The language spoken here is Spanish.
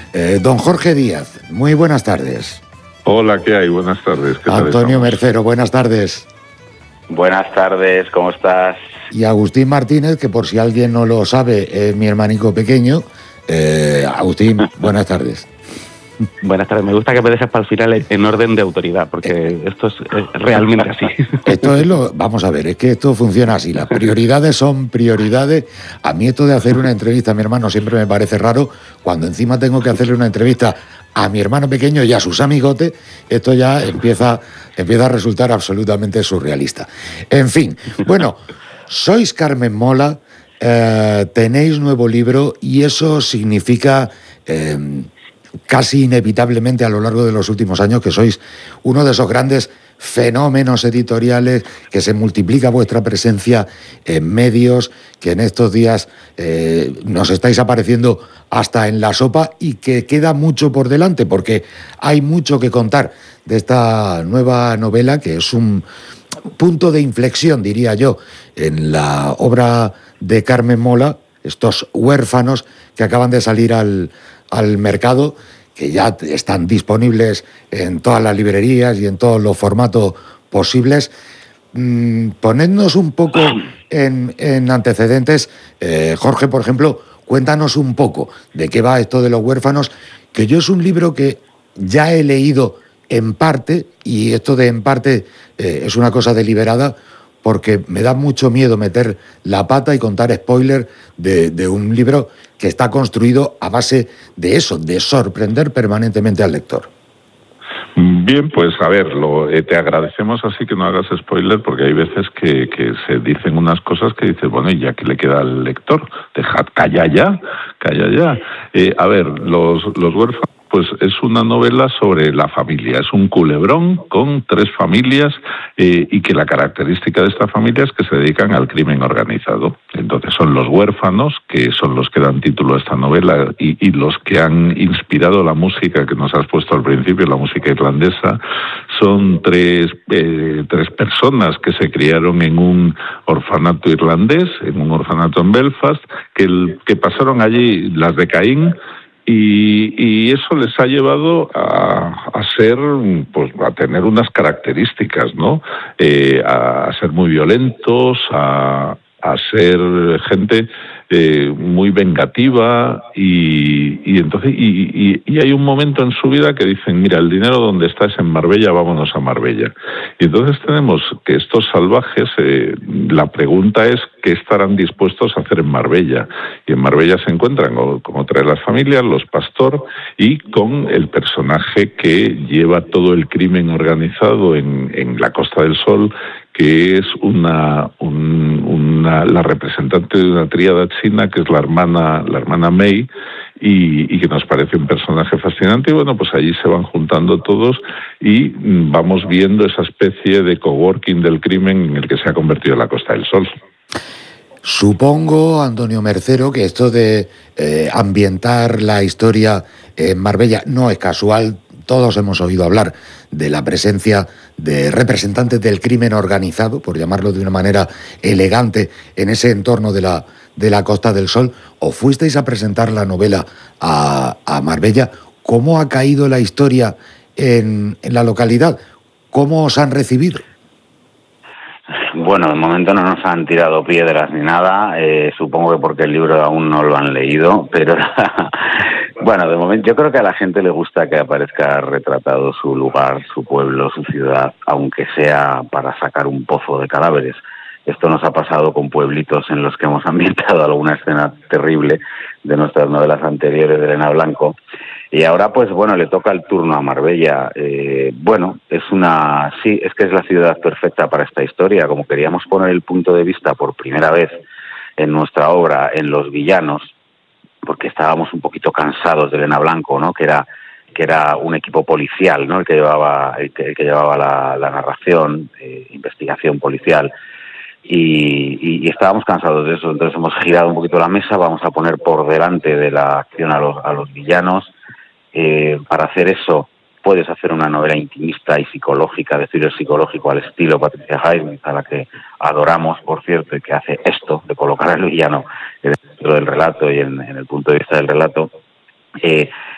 Don Jorge Díaz, muy buenas tardes. Hola, ¿qué hay? Buenas tardes. ¿Qué tal Antonio estamos? Mercero, buenas tardes. Buenas tardes, ¿cómo estás? Y Agustín Martínez, que por si alguien no lo sabe, es mi hermanico pequeño. Agustín, buenas tardes. Buenas tardes, me gusta que me dejes para el final en orden de autoridad, porque esto es realmente así. Esto es vamos a ver, es que esto funciona así, las prioridades son prioridades. A mí esto de hacer una entrevista a mi hermano siempre me parece raro, cuando encima tengo que hacerle una entrevista a mi hermano pequeño y a sus amigotes, esto ya empieza a resultar absolutamente surrealista. En fin, bueno, sois Carmen Mola, tenéis nuevo libro y eso significa casi inevitablemente a lo largo de los últimos años que sois uno de esos grandes fenómenos editoriales, que se multiplica vuestra presencia en medios, que en estos días nos estáis apareciendo hasta en la sopa y que queda mucho por delante, porque hay mucho que contar de esta nueva novela, que es un punto de inflexión, diría yo, en la obra de Carmen Mola, estos huérfanos que acaban de salir al mercado, que ya están disponibles en todas las librerías y en todos los formatos posibles. Ponednos un poco en antecedentes. Jorge, por ejemplo, cuéntanos un poco de qué va esto de los huérfanos, que yo es un libro que ya he leído en parte, y esto de en parte es una cosa deliberada, porque me da mucho miedo meter la pata y contar spoiler de un libro que está construido a base de eso, de sorprender permanentemente al lector. Bien, pues a ver, te agradecemos así que no hagas spoiler, porque hay veces que se dicen unas cosas que dices, bueno, ¿y ya qué le queda al lector? Dejad, calla ya. A ver, los huérfanos, pues es una novela sobre la familia, es un culebrón con 3 familias y que la característica de esta familia es que se dedican al crimen organizado. Entonces son los huérfanos, que son los que dan título a esta novela y los que han inspirado la música que nos has puesto al principio, la música irlandesa. Son tres personas que se criaron en un orfanato irlandés, en un orfanato en Belfast, que pasaron allí las de Caín. Y eso les ha llevado a ser, pues, a tener unas características, ¿no? A ser muy violentos, a ser gente muy vengativa y entonces y hay un momento en su vida que dicen, mira, el dinero donde está es en Marbella, vámonos a Marbella. Y entonces tenemos que estos salvajes, la pregunta es qué estarán dispuestos a hacer en Marbella. Y en Marbella se encuentran con otra de las familias, los Pastor, y con el personaje que lleva todo el crimen organizado en la Costa del Sol, que es la representante de una tríada china, que es la hermana Mei, y que nos parece un personaje fascinante. Y bueno, pues allí se van juntando todos y vamos viendo esa especie de coworking del crimen en el que se ha convertido la Costa del Sol. Supongo, Antonio Mercero, que esto de ambientar la historia en Marbella no es casual. Todos hemos oído hablar de la presencia de representantes del crimen organizado, por llamarlo de una manera elegante, en ese entorno de la Costa del Sol. ¿O fuisteis a presentar la novela a Marbella? ¿Cómo ha caído la historia en la localidad? ¿Cómo os han recibido? Bueno, de momento no nos han tirado piedras ni nada, supongo que porque el libro aún no lo han leído, pero bueno, de momento yo creo que a la gente le gusta que aparezca retratado su lugar, su pueblo, su ciudad, aunque sea para sacar un pozo de cadáveres. Esto nos ha pasado con pueblitos en los que hemos ambientado alguna escena terrible de nuestras novelas anteriores de Elena Blanco. Y ahora, pues bueno, le toca el turno a Marbella. Bueno, es que es la ciudad perfecta para esta historia. Como queríamos poner el punto de vista por primera vez en nuestra obra en los villanos, porque estábamos un poquito cansados de Elena Blanco, ¿no? Que era un equipo policial, ¿no? El que llevaba la narración, investigación policial. Y estábamos cansados de eso, entonces hemos girado un poquito la mesa, vamos a poner por delante de la acción a los villanos. Para hacer eso puedes hacer una novela intimista y psicológica, de thriller psicológico al estilo Patricia Highsmith, a la que adoramos, por cierto, y que hace esto de colocar al villano dentro del relato y en el punto de vista del relato.